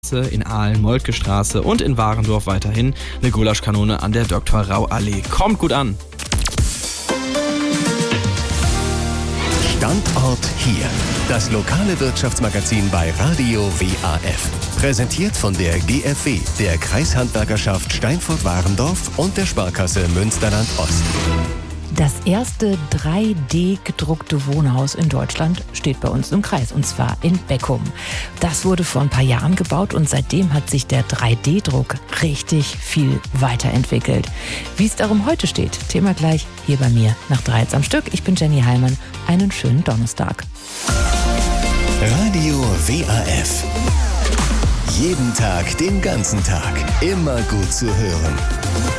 in Aalen, Moltke Straße und in Warendorf weiterhin eine Gulaschkanone an der Dr. Rau Allee. Kommt gut an! Standort hier. Das lokale Wirtschaftsmagazin bei Radio WAF. Präsentiert von der GFW, der Kreishandwerkerschaft Steinfurt-Warendorf und der Sparkasse Münsterland-Ost. Das erste 3D-gedruckte Wohnhaus in Deutschland steht bei uns im Kreis, und zwar in Beckum. Das wurde vor ein paar Jahren gebaut und seitdem hat sich der 3D-Druck richtig viel weiterentwickelt. Wie es darum heute steht, Thema gleich hier bei mir nach 3 am Stück. Ich bin Jenny Heilmann. Einen schönen Donnerstag. Radio WAF. Jeden Tag, den ganzen Tag. Immer gut zu hören.